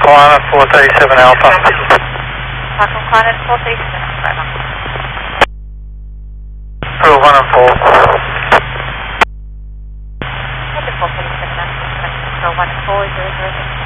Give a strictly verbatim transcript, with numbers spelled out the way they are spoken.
Kalana four thirty-seven Alpha. Falcon Kalana four thirty-seven Alpha. Pearl one and four. Wonderful, four thirty-seven Alpha. Pearl one and four, zero zero six.